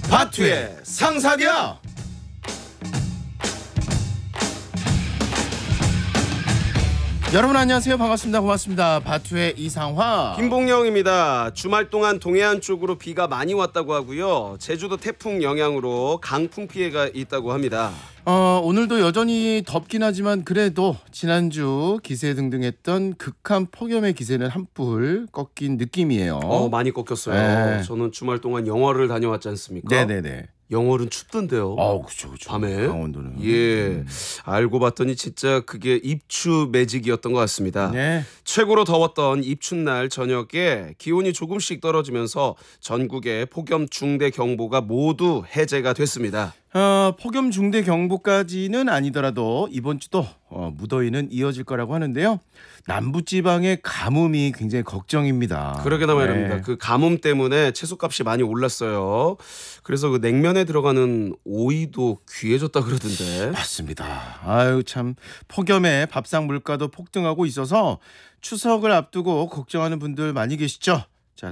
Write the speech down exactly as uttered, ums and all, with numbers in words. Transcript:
바투의 상사랴. 여러분 안녕하세요. 반갑습니다. 고맙습니다. 바투의 이상화 김봉영입니다. 주말 동안 동해안 쪽으로 비가 많이 왔다고 하고요. 제주도 태풍 영향으로 강풍 피해가 있다고 합니다. 어, 오늘도 여전히 덥긴 하지만 그래도 지난주 기세등등했던 극한 폭염의 기세는 한풀 꺾인 느낌이에요. 어, 많이 꺾였어요. 네. 저는 주말 동안 영월을 다녀왔지 않습니까? 네네네. 영월은 춥던데요. 어, 그렇죠, 그렇죠. 밤에 강원도는. 예, 음. 알고 봤더니 진짜 그게 입추 매직이었던 것 같습니다. 네. 최고로 더웠던 입춘날 저녁에 기온이 조금씩 떨어지면서 전국의 폭염 중대 경보가 모두 해제가 됐습니다. 어, 폭염 중대 경보까지는 아니더라도 이번 주도 어, 무더위는 이어질 거라고 하는데요. 남부지방의 가뭄이 굉장히 걱정입니다. 그러게나 말입니다. 네. 그 가뭄 때문에 채소값이 많이 올랐어요. 그래서 그 냉면에 들어가는 오이도 귀해졌다 그러던데. 맞습니다. 아유 참 폭염에 밥상 물가도 폭등하고 있어서 추석을 앞두고 걱정하는 분들 많이 계시죠.